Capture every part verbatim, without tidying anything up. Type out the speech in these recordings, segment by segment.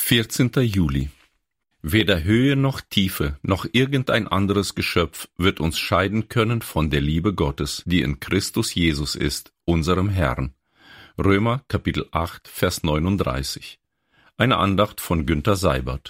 vierzehnter Juli. Weder Höhe noch Tiefe noch irgendein anderes Geschöpf wird uns scheiden können von der Liebe Gottes, die in Christus Jesus ist, unserem Herrn. Römer Kapitel acht, Vers neununddreißig. Eine Andacht von Günter Seibert.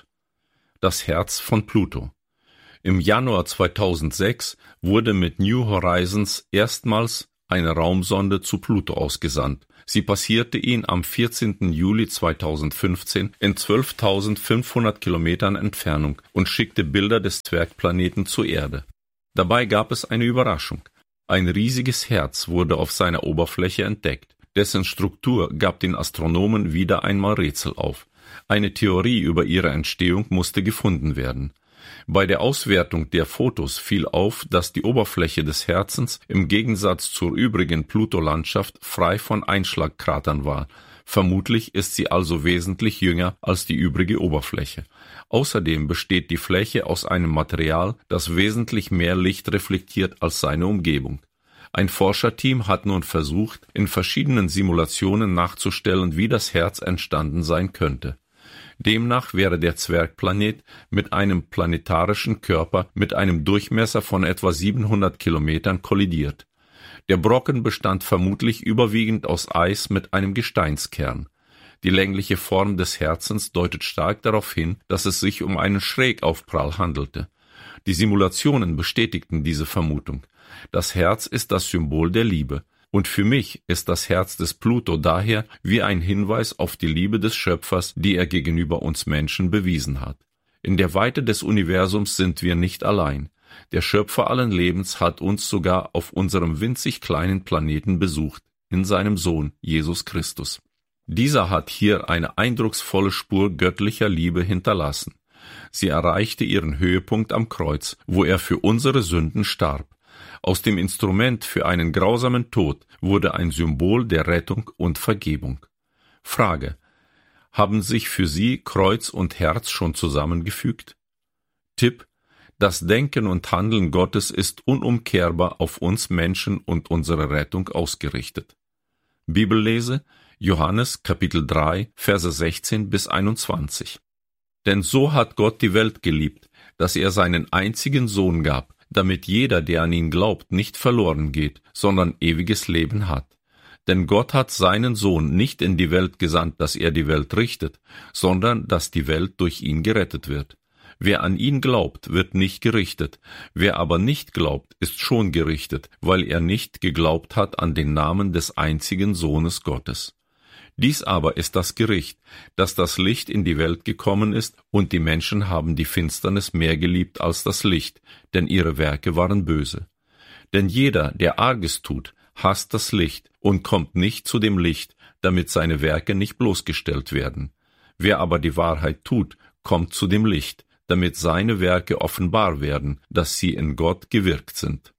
Das Herz von Pluto. Im Januar zweitausendsechs wurde mit New Horizons erstmals eine Raumsonde zu Pluto ausgesandt. Sie passierte ihn am vierzehnten Juli zweitausendfünfzehn in zwölftausendfünfhundert Kilometern Entfernung und schickte Bilder des Zwergplaneten zur Erde. Dabei gab es eine Überraschung. Ein riesiges Herz wurde auf seiner Oberfläche entdeckt. Dessen Struktur gab den Astronomen wieder einmal Rätsel auf. Eine Theorie über ihre Entstehung musste gefunden werden. Bei der Auswertung der Fotos fiel auf, dass die Oberfläche des Herzens im Gegensatz zur übrigen Pluto-Landschaft frei von Einschlagkratern war. Vermutlich ist sie also wesentlich jünger als die übrige Oberfläche. Außerdem besteht die Fläche aus einem Material, das wesentlich mehr Licht reflektiert als seine Umgebung. Ein Forscherteam hat nun versucht, in verschiedenen Simulationen nachzustellen, wie das Herz entstanden sein könnte. Demnach wäre der Zwergplanet mit einem planetarischen Körper mit einem Durchmesser von etwa siebenhundert Kilometern kollidiert. Der Brocken bestand vermutlich überwiegend aus Eis mit einem Gesteinskern. Die längliche Form des Herzens deutet stark darauf hin, dass es sich um einen Schrägaufprall handelte. Die Simulationen bestätigten diese Vermutung. Das Herz ist das Symbol der Liebe. Und für mich ist das Herz des Pluto daher wie ein Hinweis auf die Liebe des Schöpfers, die er gegenüber uns Menschen bewiesen hat. In der Weite des Universums sind wir nicht allein. Der Schöpfer allen Lebens hat uns sogar auf unserem winzig kleinen Planeten besucht, in seinem Sohn Jesus Christus. Dieser hat hier eine eindrucksvolle Spur göttlicher Liebe hinterlassen. Sie erreichte ihren Höhepunkt am Kreuz, wo er für unsere Sünden starb. Aus dem Instrument für einen grausamen Tod wurde ein Symbol der Rettung und Vergebung. Frage: Haben sich für Sie Kreuz und Herz schon zusammengefügt? Tipp: Das Denken und Handeln Gottes ist unumkehrbar auf uns Menschen und unsere Rettung ausgerichtet. Bibellese: Johannes Kapitel drei, Verse sechzehn bis einundzwanzig. Denn so hat Gott die Welt geliebt, dass er seinen einzigen Sohn gab, damit jeder, der an ihn glaubt, nicht verloren geht, sondern ewiges Leben hat. Denn Gott hat seinen Sohn nicht in die Welt gesandt, dass er die Welt richtet, sondern dass die Welt durch ihn gerettet wird. Wer an ihn glaubt, wird nicht gerichtet. Wer aber nicht glaubt, ist schon gerichtet, weil er nicht geglaubt hat an den Namen des einzigen Sohnes Gottes. Dies aber ist das Gericht, dass das Licht in die Welt gekommen ist, und die Menschen haben die Finsternis mehr geliebt als das Licht, denn ihre Werke waren böse. Denn jeder, der Arges tut, hasst das Licht und kommt nicht zu dem Licht, damit seine Werke nicht bloßgestellt werden. Wer aber die Wahrheit tut, kommt zu dem Licht, damit seine Werke offenbar werden, dass sie in Gott gewirkt sind.